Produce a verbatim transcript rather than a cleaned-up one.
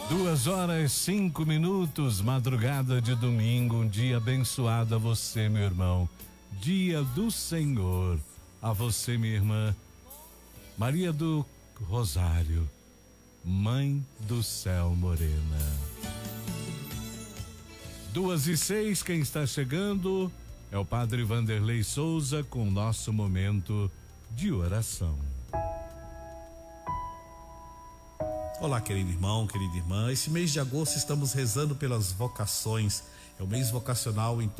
Duas horas, cinco minutos, madrugada de domingo, um dia abençoado a você, meu irmão. Dia do Senhor. A você, minha irmã. Maria do Rosário, Mãe do Céu Morena. Duas e seis, quem está chegando é o Padre Vanderlei Souza com o nosso momento de oração. Olá, querido irmão, querida irmã. Esse mês de agosto estamos rezando pelas vocações. É o mês vocacional em